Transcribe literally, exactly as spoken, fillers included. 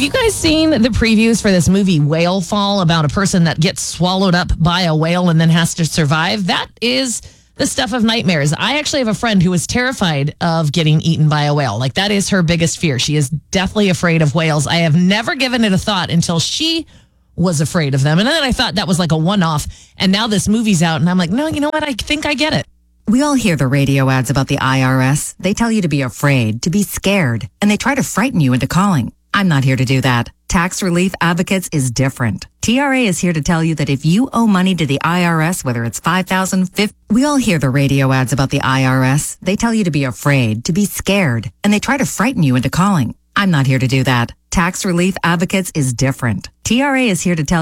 Have you guys seen the previews for this movie Whale Fall about a person that gets swallowed up by a whale and then has to survive? That is the stuff of nightmares. I actually have a friend who is terrified of getting eaten by a whale. Like, that is her biggest fear. She is deathly afraid of whales. I have never given it a thought until she was afraid of them. And then I thought that was like a one-off. And now this movie's out and I'm like, no, you know what? I think I get it. We all hear the radio ads about the I R S. They tell you to be afraid, to be scared, and they try to frighten you into calling. I'm not here to do that. Tax Relief Advocates is different. T R A is here to tell you that if you owe money to the I R S, whether it's five thousand dollars, fifty dollars, we all hear the radio ads about the I R S. They tell you to be afraid, to be scared, and they try to frighten you into calling. I'm not here to do that. Tax Relief Advocates is different. T R A is here to tell